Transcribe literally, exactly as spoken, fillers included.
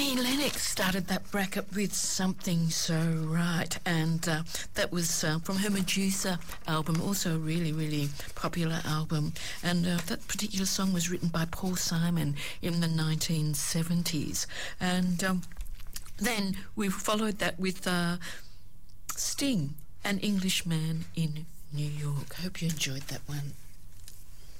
Annie Lennox started that bracket with Something So Right, and uh, that was uh, from her Medusa album, also a really, really popular album. And uh, that particular song was written by Paul Simon in the nineteen seventies. And um, then we followed that with uh, Sting, An Englishman in New York. Hope you enjoyed that one.